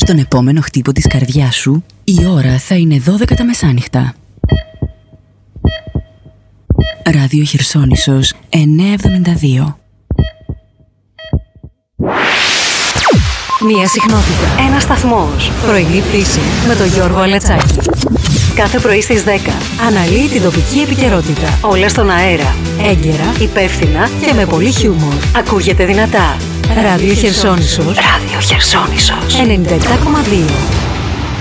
Στον επόμενο χτύπο της καρδιάς σου, η ώρα θα είναι 12 τα μεσάνυχτα. Ράδιο Χερσόνησος 972. Μία συχνότητα. Ένας σταθμός. Πρωινή πτήση με τον Γιώργο Αλετσάκη. Κάθε πρωί στις 10 αναλύει την τοπική επικαιρότητα. Όλα στον αέρα. Έγκαιρα, υπεύθυνα και με πολύ χιούμορ. Ακούγεται δυνατά. Ράδιο Χερσόνησος. Ράδιο Χερσόνησος 97,2.